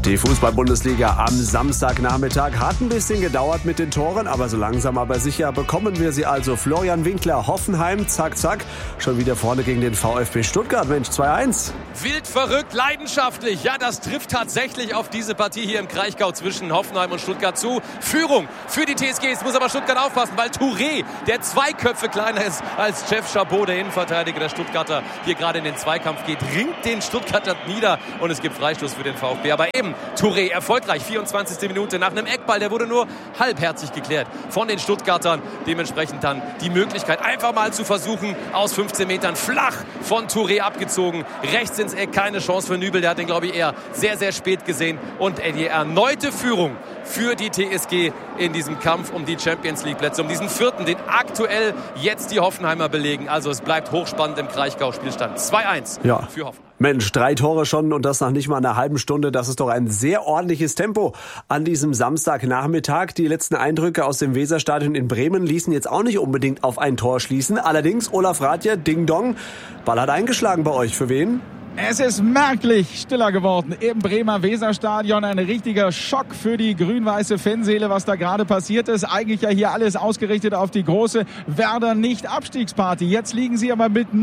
Die Fußball-Bundesliga am Samstagnachmittag hat ein bisschen gedauert mit den Toren, aber so langsam aber sicher bekommen wir sie also. Florian Winkler, Hoffenheim, zack, zack, schon wieder vorne gegen den VfB Stuttgart, Mensch, 2-1. Wild, verrückt, leidenschaftlich, ja, das trifft tatsächlich auf diese Partie hier im Kraichgau zwischen Hoffenheim und Stuttgart zu. Führung für die TSG, jetzt muss aber Stuttgart aufpassen, weil Touré, der 2 Köpfe kleiner ist als Jeff Chabot, der Innenverteidiger der Stuttgarter, hier gerade in den Zweikampf geht, ringt den Stuttgarter nieder und es gibt Freistoß für den VfB, aber eben Touré erfolgreich, 24. Minute nach einem Eckball, der wurde nur halbherzig geklärt von den Stuttgartern. Dementsprechend dann die Möglichkeit, einfach mal zu versuchen, aus 15 Metern flach von Touré abgezogen. Rechts ins Eck, keine Chance für Nübel, der hat den, glaube ich, eher sehr, sehr spät gesehen. Und die erneute Führung für die TSG in diesem Kampf um die Champions-League-Plätze, um diesen 4., den aktuell jetzt die Hoffenheimer belegen. Also es bleibt hochspannend im Kraichgau-Spielstand. 2-1 für Hoffenheim. Mensch, 3 Tore schon und das nach nicht mal einer halben Stunde. Das ist doch ein sehr ordentliches Tempo an diesem Samstagnachmittag. Die letzten Eindrücke aus dem Weserstadion in Bremen ließen jetzt auch nicht unbedingt auf ein Tor schließen. Allerdings, Olaf Radje, Ding Dong, Ball hat eingeschlagen bei euch. Für wen? Es ist merklich stiller geworden im Bremer Weserstadion. Ein richtiger Schock für die grün-weiße Fanseele, was da gerade passiert ist. Eigentlich ja hier alles ausgerichtet auf die große Werder-Nicht-Abstiegsparty. Jetzt liegen sie aber mit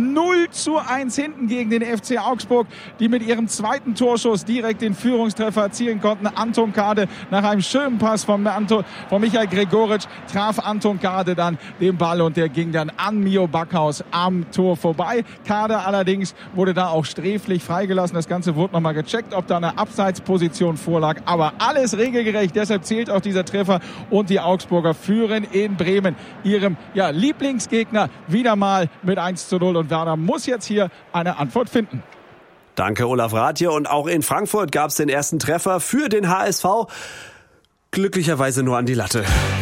0-1 hinten gegen den FC Augsburg, die mit ihrem zweiten Torschuss direkt den Führungstreffer erzielen konnten. Anton Kade nach einem schönen Pass von Michael Gregoritsch traf Anton Kade dann den Ball und der ging dann an Mio Backhaus am Tor vorbei. Kade allerdings wurde da auch sträflich freigelassen. Das Ganze wurde nochmal gecheckt, ob da eine Abseitsposition vorlag. Aber alles regelgerecht. Deshalb zählt auch dieser Treffer. Und die Augsburger führen in Bremen ihrem Lieblingsgegner wieder mal mit 1-0. Und Werder muss jetzt hier eine Antwort finden. Danke, Olaf Radje. Und auch in Frankfurt gab es den ersten Treffer für den HSV. Glücklicherweise nur an die Latte.